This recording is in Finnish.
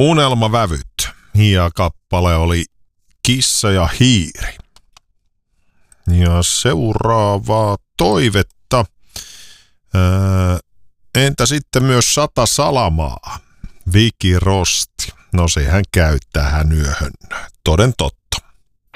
Unelmavävyt. Ja kappale oli Kissa ja hiiri. Ja seuraavaa toivetta. Entä sitten myös 100 salamaa? Viki Rosti. No sehän käyttää hän yöhön. Toden totta.